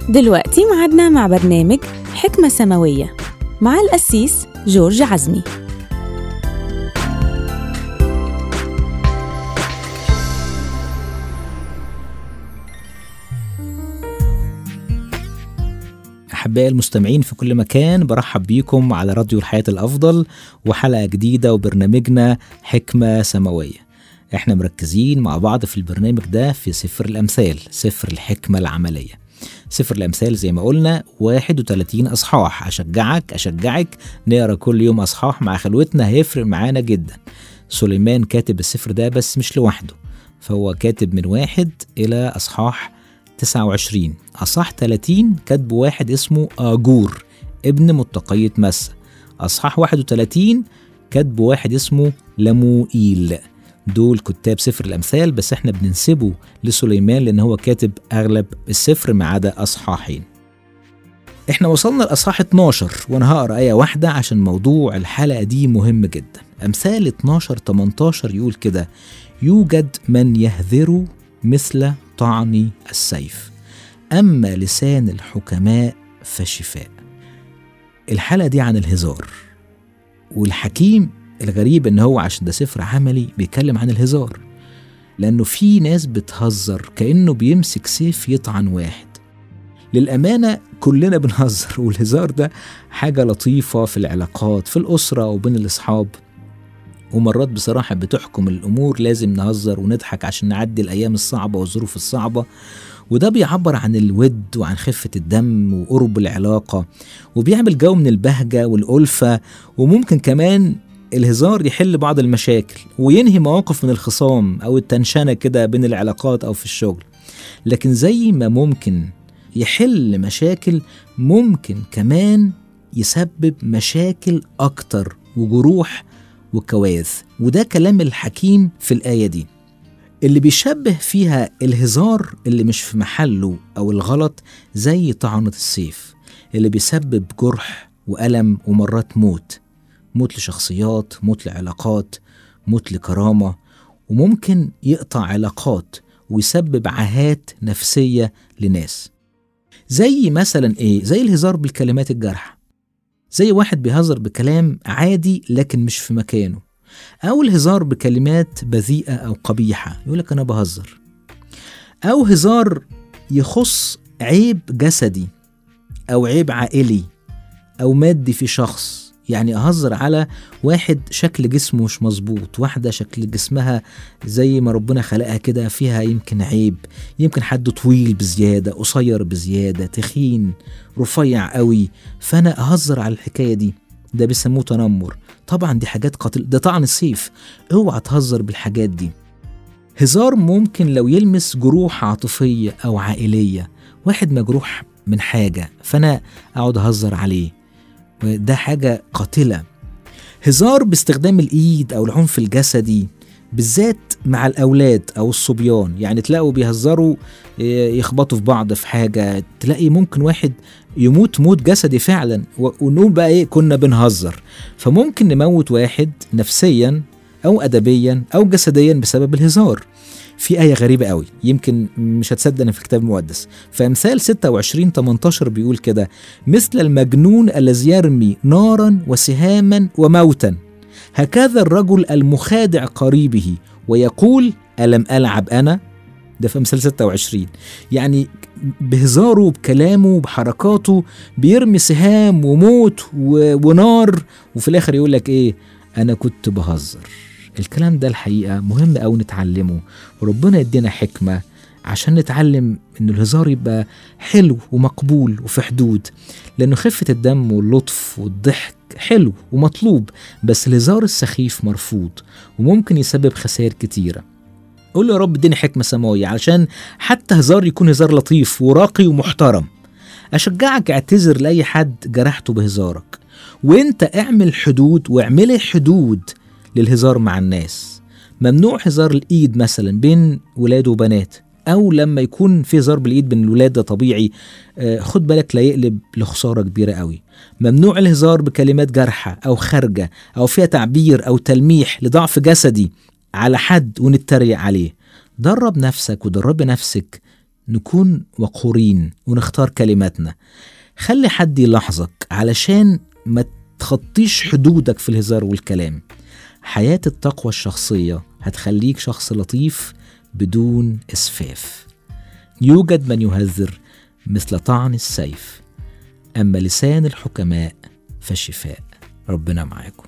دلوقتي معادنا مع برنامج حكمة سماوية مع القسيس جورج عزمي. أحبائي المستمعين في كل مكان، برحب بيكم على راديو الحياة الأفضل وحلقة جديدة وبرنامجنا حكمة سماوية. احنا مركزين مع بعض في البرنامج ده في سفر الأمثال، سفر الحكمة العملية. سفر الأمثال زي ما قلنا 31 أصحاح. أشجعك نقرأ كل يوم أصحاح مع خلوتنا، هيفرق معانا جدا. سليمان كاتب السفر ده بس مش لوحده، فهو كاتب من 1 إلى أصحاح 29. أصحاح 30 كاتبه واحد اسمه آجور ابن متقية مسة. أصحاح 31 كاتبه واحد اسمه لموئيل. دول كتاب سفر الأمثال، بس احنا بننسبه لسليمان لأن هو كاتب أغلب السفر ما عدا أصحاحين. احنا وصلنا لأصحاح 12 وانا هقرأ آية واحدة عشان موضوع الحلقة دي مهم جدا. أمثال 12-18 يقول كده: يوجد من يهذر مثل طعن السيف، أما لسان الحكماء فشفاء. الحلقة دي عن الهزار، والحكيم الغريب ان هو عشان ده سفر عملي بيتكلم عن الهزار، لأنه في ناس بتهزر كأنه بيمسك سيف يطعن واحد. للأمانة كلنا بنهزر، والهزار ده حاجة لطيفة في العلاقات، في الأسرة وبين الأصحاب، ومرات بصراحة بتحكم الأمور، لازم نهزر ونضحك عشان نعدي الأيام الصعبة والظروف الصعبة، وده بيعبر عن الود وعن خفة الدم وقرب العلاقة، وبيعمل جو من البهجة والألفة. وممكن كمان الهزار يحل بعض المشاكل وينهي مواقف من الخصام أو التنشنة كده بين العلاقات أو في الشغل. لكن زي ما ممكن يحل مشاكل، ممكن كمان يسبب مشاكل أكتر وجروح وكوارث. وده كلام الحكيم في الآية دي اللي بيشبه فيها الهزار اللي مش في محله أو الغلط زي طعنة السيف اللي بيسبب جرح وألم ومرات موت لشخصيات، موت لعلاقات، موت لكرامة، وممكن يقطع علاقات ويسبب عاهات نفسية لناس. زي مثلا إيه؟ زي الهزار بالكلمات الجارحة، زي واحد بيهزر بكلام عادي لكن مش في مكانه، أو الهزار بكلمات بذيئة أو قبيحة يقولك أنا بهزر، أو هزار يخص عيب جسدي أو عيب عائلي أو مادي في شخص. يعني أهزر على واحد شكل جسمه مش مظبوط، واحدة شكل جسمها زي ما ربنا خلقها كده فيها يمكن عيب، يمكن حد طويل بزيادة، قصير بزيادة، تخين، رفيع قوي، فأنا أهزر على الحكاية دي. ده بيسموه تنمر. طبعا دي حاجات قاتل، ده طعن السيف، اوعى تهزر بالحاجات دي. هزار ممكن لو يلمس جروح عاطفية أو عائلية، واحد مجروح من حاجة فأنا أقعد أهزر عليه، وده حاجة قاتلة. هزار باستخدام الإيد أو العنف الجسدي بالذات مع الأولاد أو الصبيان، يعني تلاقوا بيهزروا يخبطوا في بعض في حاجة، تلاقي ممكن واحد يموت موت جسدي فعلا، ونقول بقى إيه كنا بنهزر. فممكن نموت واحد نفسيا أو أدبيا أو جسديا بسبب الهزار. في آية غريبة قوي يمكن مش هتصدق في الكتاب المقدس، فأمثال 26-18 بيقول كده: مثل المجنون الذي يرمي نارا وسهاما وموتا، هكذا الرجل المخادع قريبه ويقول ألم ألعب أنا. ده في أمثال 26. يعني بهزاره بكلامه بحركاته بيرمي سهام وموت ونار، وفي الآخر يقول لك إيه؟ أنا كنت بهزر. الكلام ده الحقيقة مهم أو نتعلمه، وربنا يدينا حكمة عشان نتعلم إن الهزار يبقى حلو ومقبول وفي حدود، لأنه خفة الدم واللطف والضحك حلو ومطلوب، بس الهزار السخيف مرفوض وممكن يسبب خسائر كتيرة. قول له يا رب اديني حكمة سماوية علشان حتى هزار يكون هزار لطيف وراقي ومحترم. أشجعك اعتذر لأي حد جرحته بهزارك، وانت اعمل حدود واعملي حدود للهزار مع الناس. ممنوع هزار الإيد مثلا بين ولاد وبنات، أو لما يكون في هزار بالإيد بين الولاد ده طبيعي، خد بالك لا يقلب لخسارة كبيرة قوي. ممنوع الهزار بكلمات جارحة أو خارجة أو فيها تعبير أو تلميح لضعف جسدي على حد ونتريق عليه. درب نفسك ودرب نفسك نكون وقورين ونختار كلماتنا. خلي حد يلاحظك علشان ما تخطيش حدودك في الهزار والكلام. حياة التقوى الشخصية هتخليك شخص لطيف بدون إسفاف. يوجد من يهذر مثل طعن السيف، أما لسان الحكماء فشفاء. ربنا معاكم.